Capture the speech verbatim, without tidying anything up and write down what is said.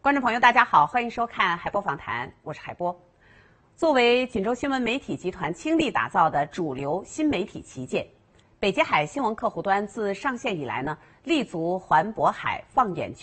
观众朋友，大家好，欢迎收看海波访谈，我是海波。作为锦州新闻媒体集团倾力打造的主流新媒体旗舰，北极海新闻客户端自上线以来呢，立足环渤海、放眼